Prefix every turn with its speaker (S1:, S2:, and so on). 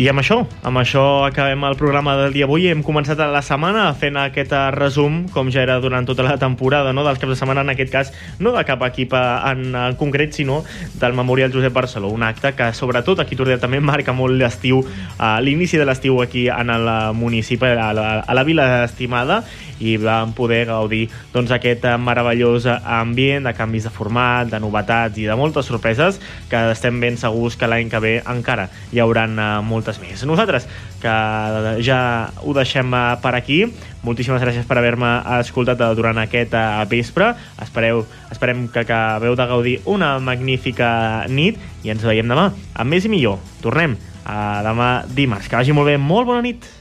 S1: I amb això acabem el programa del dia avui. Hem començat la setmana fent aquest resum, com ja era durant tota la temporada, no? Dels caps de setmana, en aquest cas, no de cap equip en concret, sinó del Memorial Josep Barceló, un acte que, sobretot, aquí a Tordera també marca molt l'estiu, l'inici de l'estiu aquí en el municipi, a la vila estimada, i vam poder gaudir aquest meravellós ambient de canvis de format, de novetats i de moltes sorpreses, que estem ben segurs que l'any que ve encara hi hauran moltes més. Nosaltres, que ja ho deixem per aquí, moltíssimes gràcies per haver-me escoltat durant aquest vespre. Esperem que acabeu de gaudir una magnífica nit i ens veiem demà amb més i millor. Tornem demà dimarts. Que vagi molt bé, molt bona nit.